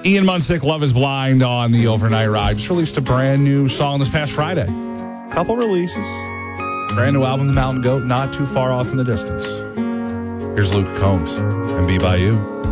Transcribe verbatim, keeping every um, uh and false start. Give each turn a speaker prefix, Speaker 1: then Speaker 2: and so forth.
Speaker 1: Ian Munsick, Love is Blind on the Overnight Ride. Just released a brand new song this past Friday. Couple releases. Brand new album, The Mountain Goat, not too far off in the distance. Here's Luke Combs and Be By You.